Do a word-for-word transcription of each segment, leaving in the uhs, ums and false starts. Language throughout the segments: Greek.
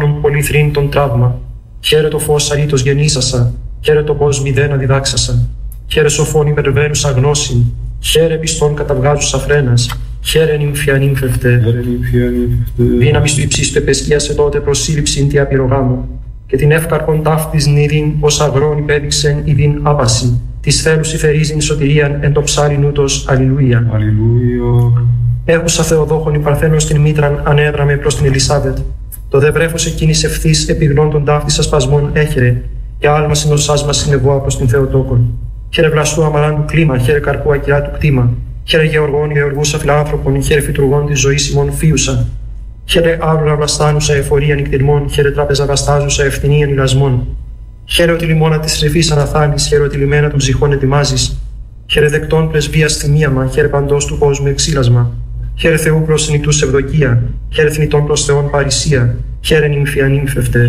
αιώνων πολυθρύνητον τραύμα. Χαίρε το φως αρήτως γεννήσασα, χαίρε το πώς μηδένα διδάξασα. Χαίρε σοφών υπερβαίνουσα γνώση, χαίρε πιστών καταβγάζουσα φρένας. Χαίρε νυμφια νύμφευτε. Δύναμις του υψίστου επεσκίασε τότε προσύλληψην τι απειρογάμου. Και την εύκαρπον ταύτης νηδήν ως αγρόν υπέδειξεν ειδήν άπαση. Της θέλους υφερίζειν σωτηρίαν εν το ψάριν ούτως. Αλληλούια. Έχουσα Θεοδόχον η Παρθένος την μήτραν ανέδραμε προς την Ελισάβετ. Το δε βρέφος εκείνης ευθύς επιγνών των ταύτης ασπασμών έχερε. Και άλμα συνοσάς μας συνεβόα προς την Θεοτόκον. Χαίρε βλαστού αμαράν του κλίμα, χαίρε καρπού ακυρά του κτήμα. Χαίρε γεωργών γεωργούσα φιλάνθρωπων, χαίρε φυτουργών της ζωής ημών φίουσα. Χαίρε άβλουρα βλαστάνουσα εφορία νυκτηρμών, χαίρε τράπεζα βαστάζουσα ευθυνίαν ηλασμών. Χαίρε ότι λιμόνα της ρεφής αναθάνεις, χαίρε ότι λιμένα των ψυχών ετοιμάζεις. Χαίρε δεκτών πρεσβείας θυμίαμα, χαίρε παντός του κόσμου εξήλασμα. Χαίρε Θεού προς νυχτούς ευδοκία, χαίρε θνητών προς Θεών παρησία. Χαίρε νυμφια νύμφευτε.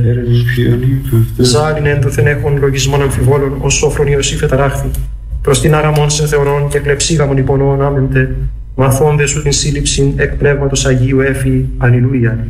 Ζάλιν ένδοθεν έχων λογισμών αμφιβόλων, ως σόφρον Ιωσήφ εταράχθη. Προς την άραμον σε θεωρών και κλεψίγαμον υπονοών άμεμπτε. Μαθώνde σου την σύλληψην εκ πνεύματος Αγίου έφη. Αλληλούια.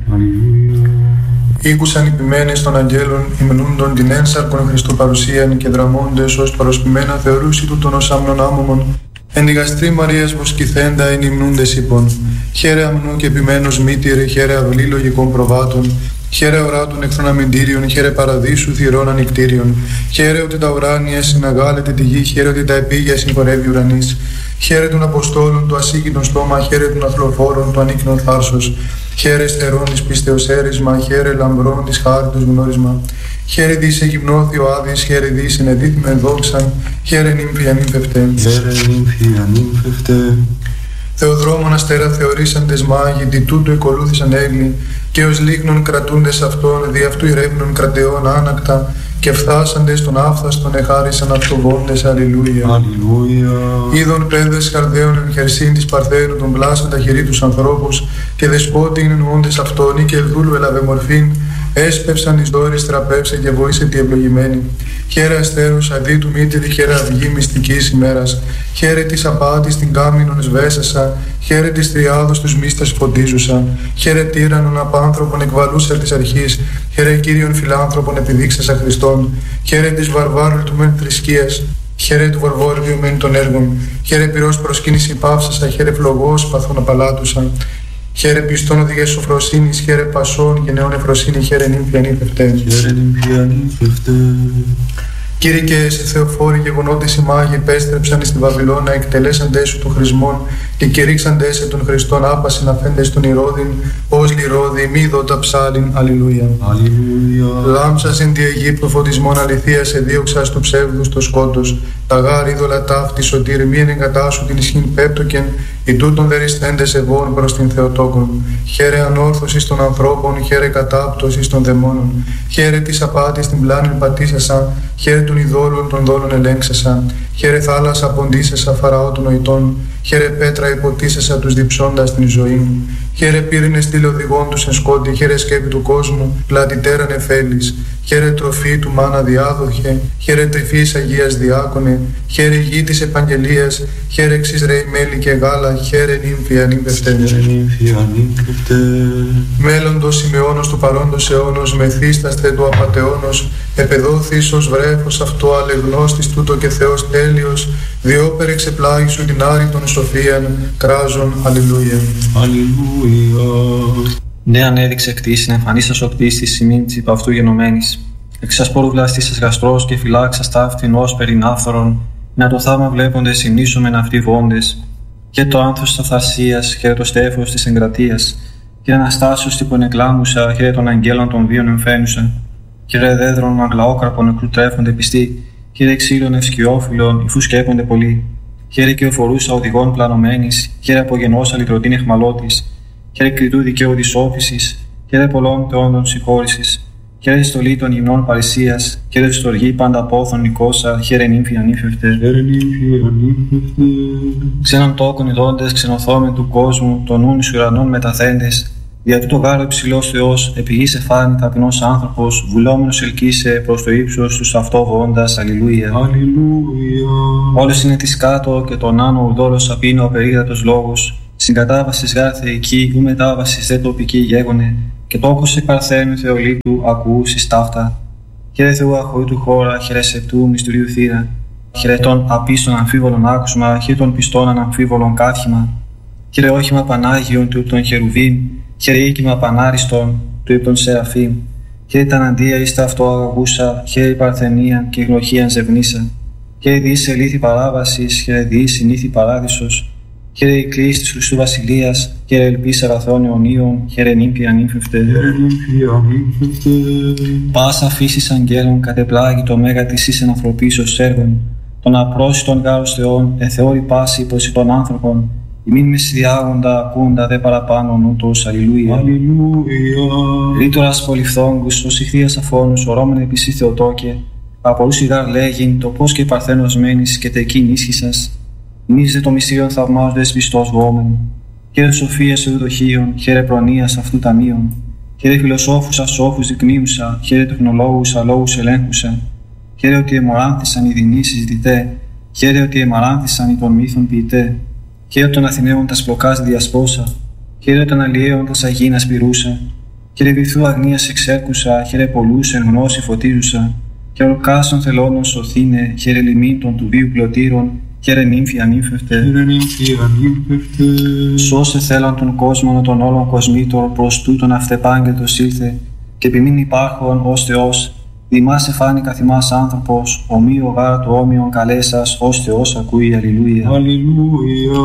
Ήκουσαν οι ποιμένες των αγγέλων, υμνούντον την ένσαρκον Χριστού παρουσίαν και δραμώντες ως παροσπημένα θεωρούσι τούτον ως άμνον άμωμον. Εν τη γαστρή Μαρίας βοσκηθέντα εν υμνούντες είπων. Χαίρε αμνού και ποιμένος μήτηρε, χαίρε αυλή λογικών προβάτων. Χαίρε οράτων εχθρών αμυντήριων, χαίρε παραδείσου θυρών ανικτήριων. Χαίρε ότι τα ουράνια συναγάλετε τη γη, χαίρε ότι τα επίγεια συγχωρεύει ουρανής. Χαίρε των Αποστόλων του ασύγκητον στόμα, χαίρε των αθλοφόρων του ανίκνων θάρσος. Χαίρε στερών της πίστεως έρισμα, χαίρε λαμπρών της χάριτος γνώρισμα. Χαίρε δι σε γυμνώθη ο Άδης, χαίρε δι σε νεδίθμεν δόξαν, χαίρε νύμφια νύμφευτε. Χαίρε νύμφια νύμφευτε. Θεοδρόμων αστέρα θεωρήσαντες μάγοι, δι' τούτου εκολούθησαν έγκλη, και ως λίγνων κρατούντες αυτών, δι' αυτού ηρεύνων κρατεών άνακτα, και φθάσαντες τον άφθαστον εχάρισαν αυτοβόντες. Αλληλούια. Αλληλούια. Είδων παιδες καρδαίων εν χερσίν της Παρθένου των πλάσαντα χειρή τους ανθρώπους, και δεσπότην εννοούντες αυτόν, και ευδούλου έλαβε μορφήν, έσπευσαν εις δόρης τραπεύσε και βοήσε τη ευλογημένη. Χαίρε αστέρους αδί του μήτηρη, χαίρε αυγή μυστικής ημέρας. Χαίρε της απάτης την κάμινον σβέσασα, χαίρε της τριάδος τους μίστες φωτίζουσα. Χαίρε τύραννον απάνθρωπον εκβαλούσα της αρχής, χαίρε Κύριον φιλάνθρωπον επιδείξασα Χριστόν. Χαίρε της βαρβάρου του μεν θρησκείας, χαίρε του βαρβόριου μεν των έργων. Χαίρε πυρός προσκύνηση πάυσασα, χαίρε φλογός παθών απαλάτουσα. Χαίρε πιστών οδηγές σοφροσύνης, χαίρε πασών και νεών εφροσύνη, χαίρε νύμφια νύμφευτε. Χαίρε νύμφια νύμφευτε. Κύριε και σε θεοφόροι γεγονότες οι μάγοι επέστρεψαν εις τη Βαβυλώνα, εκτελέσαντές σου των χρησμών και κηρύξαντές σε των Χριστών άπασιν αφέντες των Ηρώδην, ως λιρώδη μη δότα ψάλιν. Αλληλούια. Αλληλούια. Λάμψας εν τη Αιγύπτου φωτισμόν αληθείας εδίωξας του ψεύδους το σκότος, τα γάρ είδωλα ταύτη σωτήρ μη εγκατάσου την ισχύν πέπτοκεν, οι τούτων δεριστέντες ευών προς την Θεοτόκον. Χαίρε ανόρθωσης των ανθρώπων, χαίρε κατάπτωσης των δαιμόνων. Χαίρε της απάτης την πλάνη πατήσασα, χαίρε των ειδόλων των δόλων ελέγξασα. Χαίρε θάλασσα ποντίσασα φαραώ των νοητών, χαίρε πέτρα υποτίσασα τους διψώντας την ζωή μου. Χαίρε πύρινες τηλεοδηγών τους εν σκόντι, χαίρε σκέπη του κόσμου, πλατιτέραν εφέλης. Χαίρε τροφή του μάνα διάδοχε, χαίρε τρυφής Αγίας διάκονε, χαίρε γη της επαγγελίας, χαίρε εξής ρέι μέλι και γάλα, χαίρε νύμφια νύμφευτε. Μέλλοντος σημειώνος του παρόντος αιώνος, μεθύσταστε του απατεώνος, επεδόθης ως βρέφος αυτό αλεγνώστης τούτο και Θεός τέλειος, διόπερ εξεπλάγει σου την άρη των σοφίαν, κράζον. Αλληλούια. Αλληλούια. Ναι, ανέδειξε κτήσιν εμφανίσας ο κτίστης ημίν της υπ' αυτού γενομένης. Εξασπόρου βλαστήσας γαστρός και φυλάξας ταύτην ως περινάφθορον, να το θαύμα βλέποντες υμνήσομεν αυτοί βόντες. Και το άνθος της αυθαρσίας, χαίρε το στέφος της εγκρατείας, χαίρε αναστάσεως τύπων εκλάμουσα, χαίρε των αγγέλων των βίων εμφαίνουσα. Χαίρε δέδρων αγλαόκαρπων νεκρού τρέφονται πιστοί, χαίρε ξύλων ευσκιόφυλλων, υφού σκέπονται πολλοί. Χαίρε και οφορούσα οδηγών πλανωμένης, χαίρε απογενώσα λυτρωτήν εχμαλώτης. Χαίρε κριτού δικαίου της όφησης, χαίρε πολλών θεόντων συγχώρησης. Χαίρε στολή των γυμνών παρησίας, χαίρε στοργή πάντα πόθων νικόσα, χαίρε νύμφια νύφευτε. Ξένων τόκων ειδώντες, ξενοθόμεν του κόσμου, των νουν εις ουρανών μεταθέντες. Δια τούτο γάρο υψηλός Θεός, επί γης εφάνη ταπεινός άνθρωπος, βουλόμενος ελκύσε προς το ύψος τους αυτό βοώντας. Αλληλούια. Αλληλούια. Όλος είναι της κάτω και τον άνω ουδόλος απίνω ο περίγρατος λόγος. Συγκατάβασης γάρ θεϊκή, ου μετάβασης δε τοπική γέγονε, και τόκος εκ παρθένου Θεολίπτου ακούσεις ταύτα. Χαίρε Θεού αχωή του χώρα, χαίρε σεπτού μυστηρίου θύρα. Χαίρε των απίστων αμφίβολων άκουσμα, χαίρε των πιστών αναμφίβολων κάθημα. Χαίρε όχημα Πανάγιον του των Χερουβίμ, χαίρε οίκημα Πανάριστον του ύπτων Σεραφείμ. Χαίρε τα αντία εις τα αυτό αγαγούσα, χαίρε η παρθενία και η γνωχία ζευνήσα. Χαίρε διείς ελήθη παράβασης, χαίρε διείς συνήθη παράδεισος. Χαίρε η κλίση της Χριστού Βασιλείας, χαίρε ελπίς αγαθών αιωνίων, χαίρε νύμφη ανύμφευτε. Πάσα φύσης αγγέλων κατεπλάγει το μέγα της εις ενανθρωπίσεως έργων. Τον απρόσιτον γάρος Θεών, εθεώρη πάση υπόση των άνθρωπων. Ημίν μες διάγοντα, ακούντα δε παραπάνω νούτος, αλληλούια. Ρήτορας πολυφθόγκους, ως ηχθείας αφώνους, ορώμεν επισή Θεοτόκε. Απορούς ηγάρ λέγειν, το πώς και παρθένος μένεις και τεκείν ίσχυσας. Ημείς δε το μυστήριον θαυμάζοντες πιστός βόμεν. Χαίρε σοφίας εουδοχείων, χαίρε προνοίας αυτού ταμείων. Χαίρε φιλοσόφουσα σόφους δεικνύουσα, χαίρε τεχνολόγουσα λόγους ελέγχουσα. Χαίρε ότι εμοράνθησαν οι δεινοί συζητητέ, χαίρε ότι εμαράνθησαν οι των μύθων ποιητέ. Χαίρε των Αθηναίων τα σπλοκάς διασπόσα, χαίρε των Αλλιέων τα σαγίνα πυρούσα. Χαίρε βυθού αγνίας εξέρκουσα, χαίρε πολλούς εν γνώση φωτίζουσα. Χαίρε ορκάσων θελώνων σωθήνε, χαίρε λιμήν των του βίου πλωτήρων. Χαίρε νύμφη ανύμφευτε. Σώσε θέλαν τον κόσμο των όλων κοσμήτων, προς τούτον αυτεπάγγελτος ήλθε, και επιμήν υπάρχον ως Θεός. Δημάς εφάνει καθημάς άνθρωπος, ομοίο γάρα του όμοιον καλέσας, ως Θεός ακούει, αλληλούια. Αλληλούια.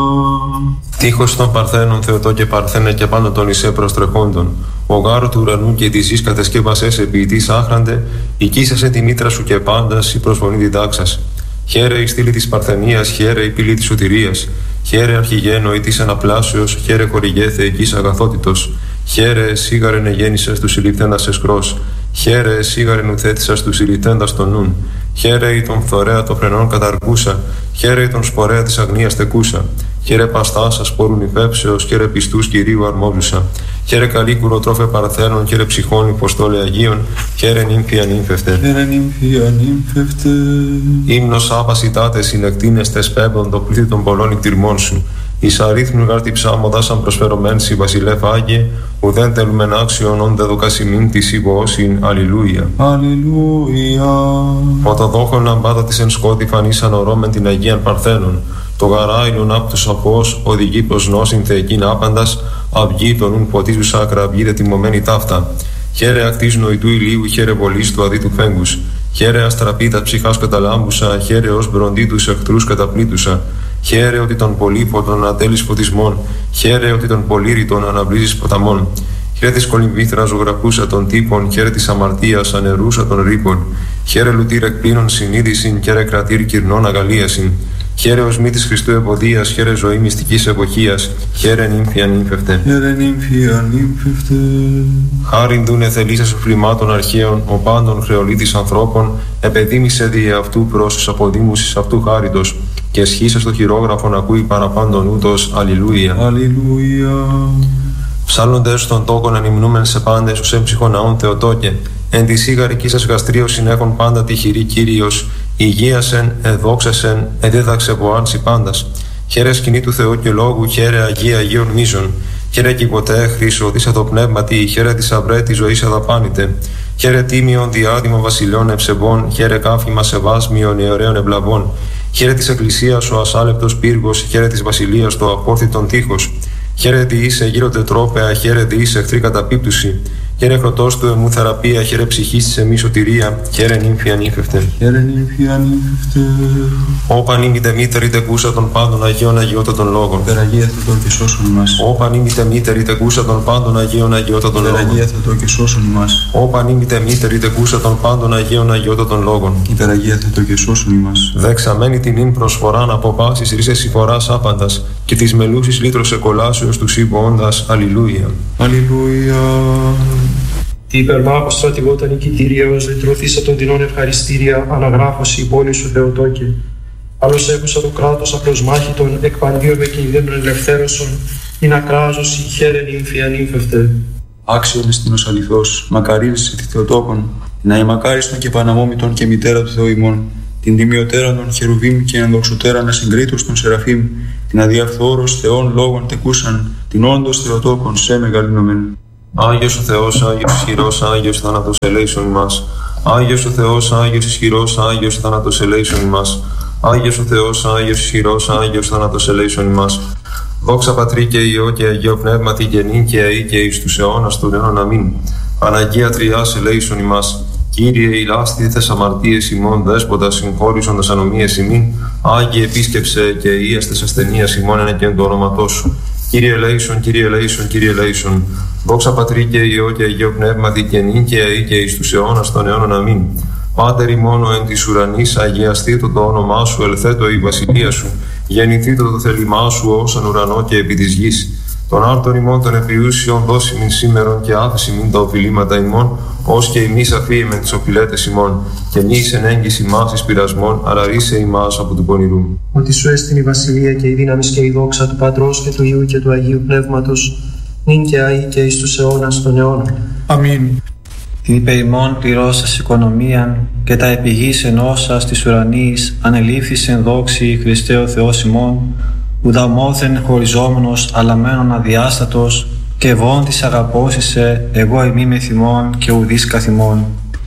Τείχος των Παρθένων Θεοτόκε Παρθένε και πάνω των Ισέ προστρεχόντων. Ο γάρο του ουρανού και τη γης κατεσκεύασες ποιητής άχραντε, οικίσασε τη μήτρα σου και πάντας η προσφωνή διδάξας. Χαίρε η στήλη της Παρθενίας, χαίρε η πύλη της σωτηρίας. Χαίρε αρχηγένο ή της αναπλάσεως, χαίρε χορηγέ θεϊκής αγαθότητος. Χαίρε σίγαρεν εγέννησες του συλληπτέντας εσχρός. Χαίρε σίγαρεν ουθέτησας του συλληπτέντας των νουν. Χαίρε η τον φθορέα των φρενών καταρκούσα. Χαίρε η τον σπορέα της αγνίας τεκούσα. Χαίρε παστάσα σπόρουν υφέψεως, χαίρε πιστούς Κυρίου αρμόζουσα. Χαίρε καλή κουροτρόφε Παρθένων, χαίρε ψυχών υποστόλε Αγίων, χαίρε νύμφη ανύμφευτε. Χαίρε νύμφη ανύμφευτε. Ύμνος άπασιτάτε συλλεκτίνεστε σπέμπον το πλήθη των πολλών εκτιρμών σου. Εις αρίθμου γάρτη ψάμοντα σαν προσφερωμέν σι βασιλεύ Άγιε, ουδέν τελουμεν άξιον όντε δοκασιμήν της υπόωσιν, αλληλούια. Αλληλούια. Φωτοδόχων αμπάτα της εν σκότη φανίσαν ορώμεν την Αγίαν Παρθένων. Το γαράιλον απ' τους απός οδηγεί προς νόσιν θεϊκήν άπαντας, αυγή τον ουν ποτίζουσα ακραυγή δε τιμωμένη ταύτα. Χαίρε ακτής νοητού ηλίου, χαίρε βολής του αδίτου φέγγους. Χαίρε αστραπίτα ψυχάς καταλάμπουσα, χαίρε ως μπροντί τους εχθρούς καταπλήτουσα. Χαίρε ότι τον πολύφωτον ατέλεις φωτισμών, χαίρε ότι τον πολύρητον αναβλύζεις ποταμών. Χαίρε της κολυμβήθρα ζωγραφούσα των τύπων, χαίρε της αμαρτίας ανερούσα των ρήπων. Χαίρε λουτήρ εκπλήνων συνείδησιν, χαίρε κρατήρ κυρνών αγαλίασιν. Χαίρε ως μη της Χριστού ευωδίας, χαίρε ζωή μυστικής εποχίας, χαίρε νύμφη ανύμφευτε. Χαίρε νύμφη ανύμφευτε. Χάριν δούνε θελήσας φλημάτων αρχαίων, ο πάντων χρεολίτης ανθρώπων, επεδίμησε δι' αυτού προς αποδήμουσης αυτού χάριτος, και σχήσε στο χειρόγραφον ακούει παραπάντων ούτως, αλληλούια. Αλληλούια. Ψάλλοντες των τόκων ανυμνούμεν σε πάντες ως έμψυχον ναών Θεοτόκε, εν τη σίγαρική σας γαστρίωσιν έχουν πάντα τυχηρή Κύριος, υγείασεν, εδόξασεν, εδίδαξε βοάνση πάντας. Χαίρε σκηνή του Θεού και λόγου, χαίρε Αγία Αγίων μίζων. Χαίρε κι ποτέ χρήσο, της αδοπνεύματι, χαίρε της αυρέ τη ζωή αδαπάνητε. Χαίρε τίμιον διάδημο βασιλιών ευσεβών, χαίρε κάφημα σεβάσμιον αιωραίων ευλαβών. Χαίρε της Εκκλησίας ο ασάλεπτος πύργος, χαίρε της Βασιλείας το απόρθητον τείχος. Χαίρε διήσε γύρω τετρόπαια, χαίρε διήσε εχθρή καταπίπτουση. Χαίρε χρωτός του εμού θεραπεία, χαίρε ψυχής της εμεί σωτηρία, χαίρε νύμφη ανύμφευτε. Χαίρε νύμφη ανύμφευτε. Όπαν ήμητε μήτερη τεκούσα των πάντων Αγίων Αγιώτα των λόγων. Υπεραγία Θεοτό και σώσον μας. Όπαν ήμητε μήτερη τεκούσα των πάντων Αγίων Αγιώτα των λόγων. Υπεραγία Θεοτό και σώσον μας. Όπαν ήμητε μήτερη τεκούσα των πάντων Αγίων Αγιώτα των λόγων. Υπεραγία Θεοτό και σώσον μας. Δεξαμένη την ίν προσφοράν από πάσης ρίσες συμφοράς άπαντας και της μελούσης λύτρος εκολάσεως του σύμβοοντας, αλληλούια. Αλληλούια. Τι υπερμάχο στρατηγότα νικητήριαος, λυτρωθήσα των τεινών ευχαριστήρια, αναγράφωση η πόλη σου Θεοτόκε. Άλλος έχουσα το κράτος απλοσμάχητον, εκ παντίων με κινδύνων ελευθέρωσον, ειν ακράζωση, χαίρε νύμφη ανύμφευτε. Άξιον εστίνος αληθώς, μακαρίλησε τη Θεοτόκον, να ημακάριστον και παναμόμητον και μητέρα του Θεού ημών, την τιμιωτέραν των Χερουβίμ και ενδοξωτέραν ασυγκρίτως των Σεραφείμ, την αδιαφθόρος Θεών λόγων τεκούσαν, την όντως Θεοτόκον σε μεγαλύνομεν. Άγιος ο Θεός, Άγιος ισχυρός, Άγιος θάνατος ελέησον ημάς. Άγιος ο Θεός, Άγιος ισχυρός, Άγιος θάνατος ελέησον ημάς. Άγιος ο Θεός, Άγιος ισχυρός, Άγιος θάνατος ελέησον ημάς. Δόξα Πατρί και Υιό και Αγίο Πνεύματι και νυν και αεί και εις τους αιώνας των αιώνων. Αμήν. Παναγία Τριάς ελέησον ημάς. Κύριε ηλάστηθες αμαρτίες ημών, Δέσποτα συγχώρησον τας ανομίες ημίν. Άγιε επίσκεψε και ίαστες ασθενείας ημών εν και εν το όνοματό σου. Κύριε ελέησον, Κύριε ελέησον, Κύριε ελέησον. Δόξα Πατρί και Υιό και Αγίο Πνεύματι και νυν και αεί και εις τους αιώνας των αιώνων. Αμήν. Πάτερ ημών εν της ουρανής, αγιαστήτω το όνομά σου, ελθέτω η βασιλεία σου. Γεννηθήτω το θέλημά σου ως εν ουρανό και επί της γης. Τον άρτον ημών των επιούσιων δώσιμην σήμερον και άφησιμην τα οφειλήματα ημών, ως και ημείς αφίημεν τις οφειλέτες ημών, και μη εις εν έγκυς ημάς εις πειρασμών, αλλά ρίσε ημάς από του πονηρού. Ότι σου έστειν η βασιλεία και η δύναμη και η δόξα του Πατρός και του Υιού και του Αγίου Πνεύματος, νυν και αεί και εις τους αιώνας των αιώνων. Αμήν. Την υπε ημών πληρώσας οικονομίαν και τα επιγείς ενώσας της ουρανής ανελήφθης εν δόξη Χριστέ ο Θεός ημών, ουδαμόθεν χωριζόμενος αλλά μένον αδιάστατος και βόν της αγαπώσισε εγώ ημί με θυμών και ουδείς καθημών.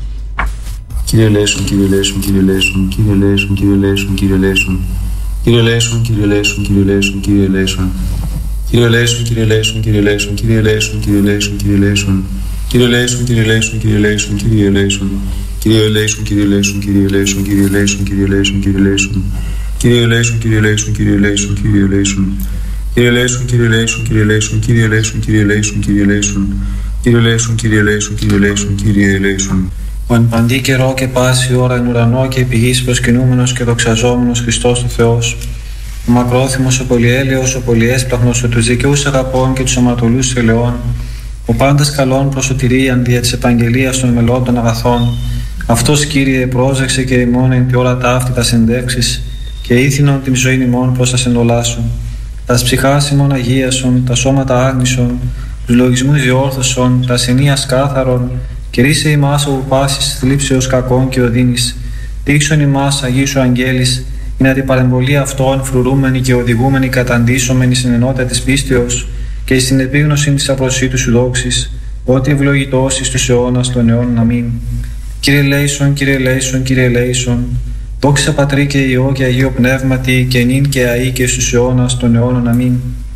Κύριε ελέησον, Κύριε ελέησον, Κύριε ελέησον, Κύριε ελέησον, Κύριε ελέησον, Κύριε ελέησον. Κύριε ελέησον, Κύριε ελέησον, Κύριε ελέησον, Κύριε ελέησον. Κύριε ελέησον, Κύριε ελέησον, Κύριε ελέησον, Κύριε ελέησον, Κύριε ελέησον, Κύριε ελέησον. Κύριε ελέησον, Κύριε ελέησον, Κύριε ελέησον, Κύριε ελέησον. Κύριε ελέησον, Κύριε ελέησον, Κύριε ελέησον, Κύριε ελέησον, Κύριε ελέησον, Κύριε ελέησον. Κύριε ελέησον, Κύριε ελέησον, Κύριε ελέησον, Κύριε ελέησον. Κύριε ελέησον, Κύριε ελέησον, Κύριε ελέησον, Κύριε ελέησον, Κύριε ελέησον, Κύριε ελέησον. Κύριε ελέησον, Κύριε ελέησον, Κύριε ελέησον, Κύριε ελέησον. Ο εν παντή καιρό και πάση ώρα εν ουρανό και επί γης προσκυνούμενος και δοξαζόμενος Χριστός ο Θεός. Ο μακρόθυμος, ο πολυέλεος, ο πολυέσπλαχνος, ο τους δικαιούς αγαπών και τους αμαρτωλούς ελαιών, ο πάντας καλών προς σωτηρίαν δια της επαγγελίας των μελών των αγαθών. Αυτός, Κύριε, πρόσεξε και ημών εν τη ώρα ταύτη τα συνδέξεις και ήθινον την ζωή ημών προς τα σεντολάσουν. Τας ψυχάς ημών αγίασον, τα σώματα άγνησον, τους λογισμούς διόρθωσον, τα συνείας κάθαρον, και ρίσε ημάς από πάσης θλίψεως κακών και οδύνης. Δείξον ημάς Αγίου Αγγέλης, είναι την παρεμβολή αυτών φρουρούμενοι και οδηγούμενοι καταντήσομενοι στην ενότητα της πίστεως και στην επίγνωση της απροσίτου σου δόξης, ότι ευλογητός εις τους αιώνας των αιώνων. Αμήν. Κύριε ελέησον, Κύριε ελέησον, Κύριε ελέησον. Δόξα Πατρί και Υιό και Αγίο Πνεύματι και νυν και αεί και στους αιώνας των αιώνων. Αμήν.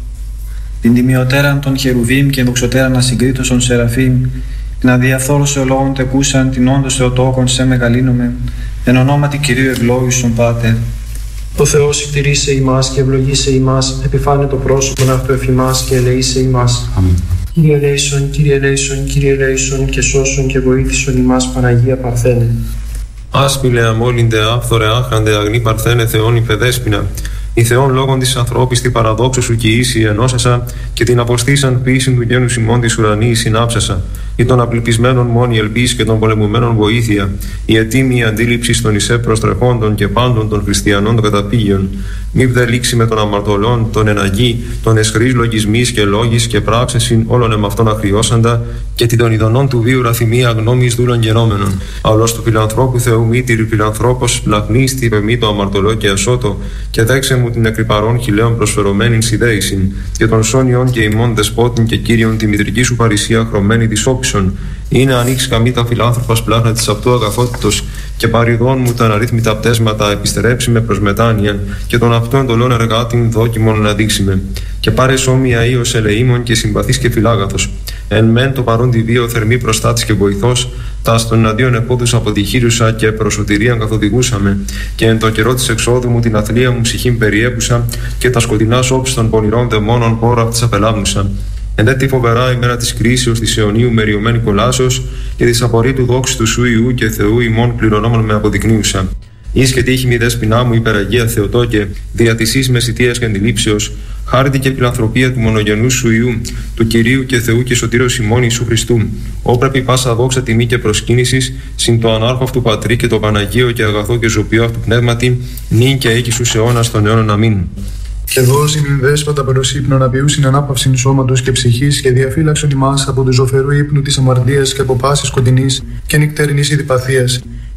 Την τιμιωτέραν των Χερουβίμ και δοξωτέραν ασυγκρίτωσον Σεραφείμ, την αδιαφθόρους ολόγων τεκούσαν την όντως Θεοτόκον σε μεγαλύνομεν, εν ονόματι Κυρίου ευλόγησον Πάτερ. Ο Θεός εκτηρήσε ημάς και ευλογήσε ημάς, επιφάνε το πρόσωπον αυτού εφημάς και ελεήσε ημάς. Αμήν. Κύριε ελέησον, Κύριε ελέησον, Κύριε ελέησον και σώσον και βοήθησον ημάς Παναγία Παρθένε. Άσπηλε αμόλυντε άφθορε άχραντε αγνή Παρθένε Θεόν υπεδέσποινα. Η Θεόν λόγων της ανθρώπης τη παραδόξου σου και ίση ενώσασα και την αποστήσαν ποιήσιν του γένους ημών της ουρανής συνάψασα. Ή των απληπισμένων μόνη ελπίς και των πολεμουμένων βοήθεια. Η ετοίμη αντίληψη των ισέ προστρεχόντων και πάντων των χριστιανών των καταπήγειων. Μη δε λήξει με των αμαρτωλών, των εναγή, των εσχρής λογισμής και λόγης και πράξεσιν όλων εμαυτών αχριώσαντα και την των ειδονών του βίου ραθυμία γνώμης δούλων γενόμενων. Αλλός του φιλανθρώπου Θεού μήτηρη φιλανθρώπος πλαχνίστη πεμή το αμαρτωλό και ασώτο και δέξε μου την εκρυπαρών χιλέων προσφερωμένην σιδέησιν και των σόνιων και ημών δεσπότην και κύριων τη μητρική σου παρησία χρωμένη τη όψων. Είναι ανοίξει καμή τα φιλάνθρωπα πλάχνα τη αυτού αγαθότητος και παριδών μου τα αναρρύθμιτα πτέσματα επιστερέψει με προς μετάνοια και των αυτών εντολών εργάτην δόκιμον να δείξει με. Και πάρε σώμια ίος ελεήμων και συμπαθής και φιλάγαθος. Εν μεν το παρόν τη βίο θερμή προστάτης και βοηθός, τα στον εναντίον επόδους αποτυχήρουσα και προσωτηρίαν καθοδηγούσαμε. Και εν το καιρό της εξόδου μου την αθλία μου ψυχήν περιέπουσα και τα σκοτεινά όψη των πονηρών δαιμόνων πόρα αυτής απελάμνουσα. Εν δε τη φοβερά ημέρα της κρίσεως της αιωνίου μεριωμένη κολάσεως και της απορρίτου δόξης του σου Ιού και Θεού ημών πληρονόμων με αποδεικνύουσα. Εις και τύχη μη δέσποινά μου υπεραγία Θεοτόκε, δια της εις μεσητείας και αντιλήψεως, χάρτη και φιλανθρωπία του μονογενού σου Ιού, του Κυρίου και Θεού και Σωτήρος ημών Ιησού Χριστού, όπρεπη πάσα δόξα τιμή και προσκύνησης, συν το ανάρχο αυτού Πατρί και το Παναγίο και αγαθό και ζωπιό αυτού πνεύματι, νυν και έκει στους αιώνας των αιώνων. Αμήν. Και δώσει μην δέσποτα προς ύπνον απειούσιν ανάπαυσιν σώματος και ψυχής και διαφύλαξον ημάς από του ζωφερού ύπνου της αμαρτίας και από πάσης σκοτεινής και νυκτερινής ειδιπαθίας.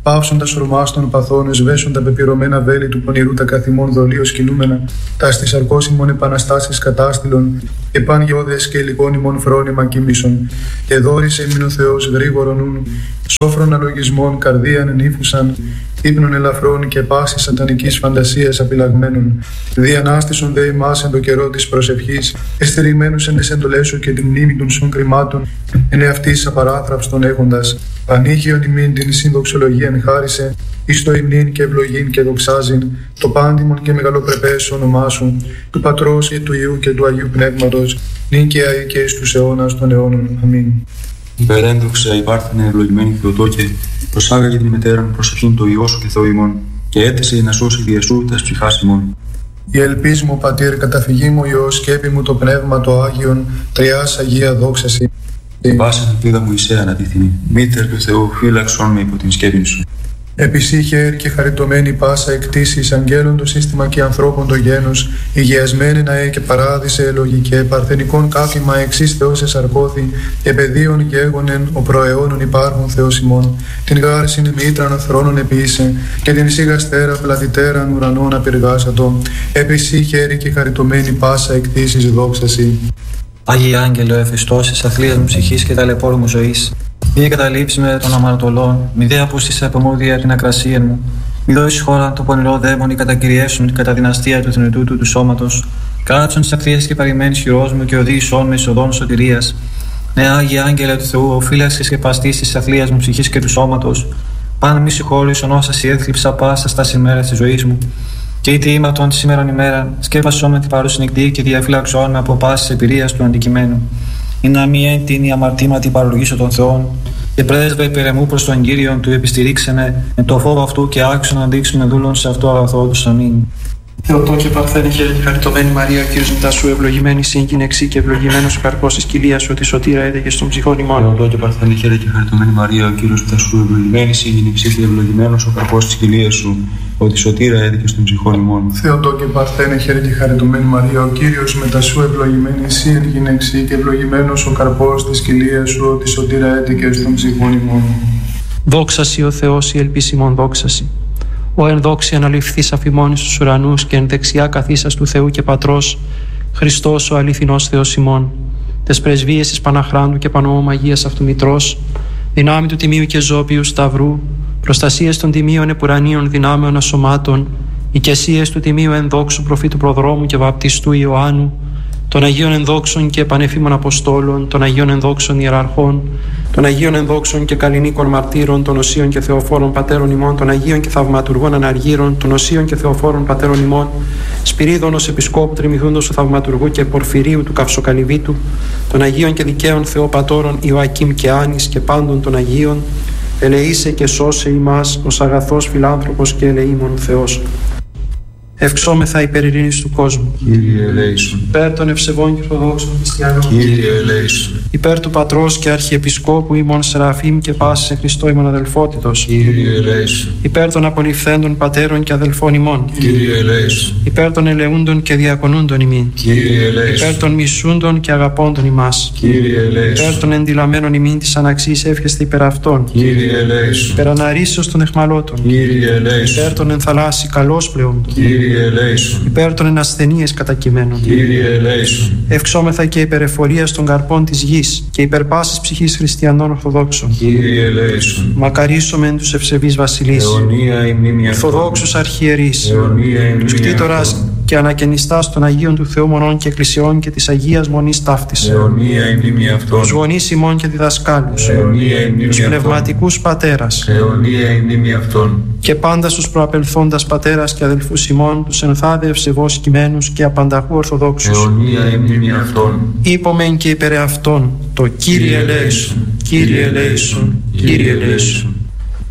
Πάυσον τα σωρμάς των παθών, εσβέσον τα πεπυρωμένα βέλη του πονηρού τα καθημών δολίως κινούμενα, τα στις αρκώσιμων επαναστάσεις κατάστηλων, επάνγεώδες και υλικών ημών φρόνημα κοιμήσων. Και δόρισε ημίν ο Θεός γρήγορον νουν, σόφρον αλογισμών καρδίαν ενήφουσαν, ύπνων ελαφρών και πάσης σατανικής φαντασίας απειλαγμένων. Διανάστησον δε ημάς εν το καιρό της προσευχής, εστηριγμένους εν τις εντολές σου και την μνήμη των σων κρυμάτων, εν εαυτής απαράθραυστον έχοντας. Ανοίγιον ημίν την συνδοξολογίαν χάρισε, εις το υμνήν και ευλογήν και δοξάζειν, το πάντιμον και μεγαλοπρεπές όνομά σου, του Πατρός και του Υιού και του Αγίου Πνεύματος, νυν και αεί και εις τους αιώνας των αιώνων. Αμήν. Υπερέντοξα υπάρχουνε ευλογημένη Θεοτόκε, προσάγαγε την μετέραν προσοχήν το Υιό σου και Θεό ημών, και έθεσε να σώσει διεσού τας ψυχάς ημών. Η ελπίς μου, Πατήρ, καταφυγή μου Υιός, σκέπη μου το Πνεύμα το Άγιον, Τριάς Αγία δόξαση. Πάσα ελπίδα μου εισέ ανατίθινη, μήτερ του Θεού, φύλαξον με υπό την σκέπη σου. Επισύχε και χαριτωμένη πάσα εκτίσεις αγγέλων το σύστημα και ανθρώπων το γένος, υγειασμένη να έ και παράδεισε ελογικέ, παρθενικών κάφημα εξής Θεός εσαρκώθη, και παιδίων γέγονεν ο προαιώνων υπάρχων Θεός ημών, την γάρσιν μήτραν θρόνων επίησε, και την σίγαστέρα πλατητέραν ουρανών απεργάσατο, επισύχε και χαριτωμένη πάσα εκτίσεις δόξαση. Άγιε Άγγελε, ο εφιστός αθλίας μου ψυχής και ταλαιπώρου μου ζωής, μη καταλήψει με των αμαρτωλών, μη δε απούστησε από μούδια την ακρασία μου, μη δώσει χώρα το πονηρό δαίμονι κατακυριεύσουν κατά δυναστεία του θνητού του, του σώματος, κάτσον τις ακτίες και παρημένης χειρός μου και οδήγησόν με εις οδόν σωτηρίας. Ναι, Άγιε Άγγελε του Θεού, ο φύλαξης και παστής της αθλίας μου ψυχής και του σώματος, πάνω μη συγχώρησον όσα σι έθλιψα πάσα στα ημέρας της ζωής μου. Και είτε ήμαρτον τη σήμερον ημέρα, σκέπασον με την παρούσιν νυχτή και διαφύλαξον με από πάσης εμπειρίας του αντικειμένου. Ή να μη έντυνη αμαρτήματι παρολογήσω των Θεών, και πρέσβε υπερεμού προς τον Κύριον του επιστηρίξε με, με το φόβο αυτού και άξιο να δείξουμε δούλων σε αυτό αγαθό του. Αμήν. Θεοτόκε Παρθένε, χαίρε και χαριτωμένη Μαρία, ο Κύριος μετά σου, ευλογημένη σύγκυνεξή και ευλογημένος ο καρπός της κοιλίας σου, ότι σωτήρα έδεγε στον ψυχών ημών. Θεοτόκε Παρθένε, χαίρε και χαριτωμένη Μαρία, ο Κύριος μετά σου, ευλογημένη σύγκυνεξή και ευλογημένος ο καρπός της κοιλίας σου, ότι σωτήρα έδεγε στον ψυχών ημών. Θεοτόκε Παρθένε, χαίρε και χαριτωμένη Μαρία, ο Κύριος μετά σου, ευλογημένη σύγκυνεξή και ευλογημένος ο καρπός της κοιλίας σου, ότι σωτήρα έδεγε στον ψυχών ημών. Δόξασι ο Θεός, η ελπίς ημών δόξασι. Ο εν δόξη αναληφθείς αφημών στους ουρανούς και εν δεξιά καθίσας του Θεού και Πατρός, Χριστός ο αληθινός Θεός ημών, τες πρεσβείες της Παναχράντου και Πανομαγίας αυτού Μητρός, δυνάμει του Τιμίου και Ζώπιου Σταυρού, προστασίες των Τιμίων Επουρανίων δυνάμεων ασωμάτων, οικεσίες του Τιμίου ενδόξου προφήτου Προδρόμου και Βαπτιστού Ιωάννου, των Αγίων Ενδόξων και Επανεφήμων Αποστόλων, των Αγίων Ενδόξων Ιεραρχών, των Αγίων Ενδόξων και Καλλινίκων Μαρτύρων, των Οσίων και Θεοφόρων Πατέρων ημών, των Αγίων και Θαυματουργών Αναργύρων, των Οσίων και Θεοφόρων Πατέρων ημών, Σπυρίδων ως Επισκόπου Τριμηθούντος του Θαυματουργού και Πορφυρίου του Καυσοκαλυβίτου, των Αγίων και Δικαίων Θεοπατώρων Ιωακήμ και Άνης και πάντων των Αγίων, ελεήσε και σώσε ημάς ως αγαθός φιλάνθρωπος και ελεήμων Θεός. Ευξόμεθα υπέρ ειρήνης του κόσμου. Κύριε ελέησον. Υπέρ των ευσεβών και ορθοδόξων χριστιανών. Κύριε ελέησον. Υπέρ του Πατρός και Αρχιεπισκόπου ημών Σεραφείμ και πάσης σε Χριστό ημών αδελφότητος. Κύριε ελέησον. Υπέρ των απολυφθέντων πατέρων και αδελφών ημών. Κύριε ελέησον. Υπέρ των ελεούντων και διακονούντων ημίν. Κύριε ελέησον. Υπέρ των μισούντων και αγαπώντων ημάς. Κύριε ελέησον. Υπέρ των εντυλαμένων ημίν της αναξής εύχεστε υπέρ αυτών. Κύριε ελέησον. Υπέρ αναρρήσεως των εχμαλώτων. Κύριε ελέησον. Υπέρ των ενθαλάσσι καλώς πλεόντων. Κύριε ελέησον. Υπέρ των ενασθενείες κατακειμένων. Κύριε ελέησον. Ευξόμεθα και υπέρ εφορίας των καρπών της γης και υπέρ πάσης ψυχής χριστιανών Ορθοδόξων. Κύριε ελέησον. Μακαρίσομεν τους ευσεβείς βασιλείς, αιωνία η μνήμη αυτών. Ορθοδόξους αρχιερείς, αιωνία η τους μνήμη κτήτορας αυτών. και ανακαινιστάς των Αγίων του Θεού Μονών και Εκκλησιών και της Αγίας Μονής Ταύτης, αιωνία η μνήμη αυτών. τους γονείς ημών και διδασκάλους, αιωνία η μνήμη τους αυτών. πνευματικούς πατέρας αιωνία η μνήμη αυτών. και πάντα στους προαπελθόντας πατέρας και αδελφούς ημών, τους ενθάδε ευσεβώς κειμένους και απανταχού Ορθοδόξους. αιωνία η μνήμη αυτών. Είπομεν και υπερ αυτών το Κύριε ελέησον, Κύριε ελέησον, Κύριε ελέησον.